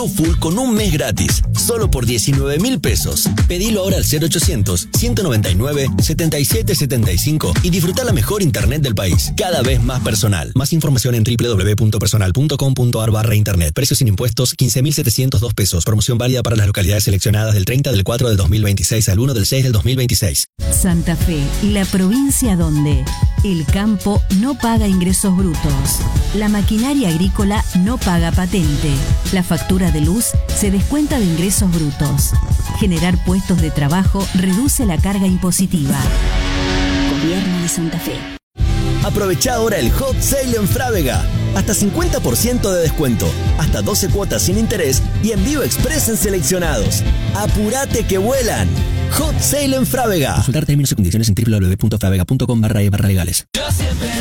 Full con un mes gratis, solo por 19.000 pesos. Pedilo ahora al 0800-199-7775 y disfruta la mejor internet del país, cada vez más personal. Más información en www.personal.com.ar/internet. Precios sin impuestos, 15.702 pesos. Promoción válida para las localidades seleccionadas del 30 del 4 del 2026 al 1 del 6 del 2026. Santa Fe, la provincia donde el campo no paga ingresos brutos, la maquinaria agrícola no paga patente, la factura de luz se descuenta de ingresos brutos. Generar puestos de trabajo reduce la carga impositiva. Gobierno de Santa Fe. Aprovecha ahora el Hot Sale en Frávega. Hasta 50% de descuento, hasta 12 cuotas sin interés y envío express en seleccionados. ¡Apúrate que vuelan! Hot Sale en Frávega. Consultar términos y condiciones en www.fravega.com/legales.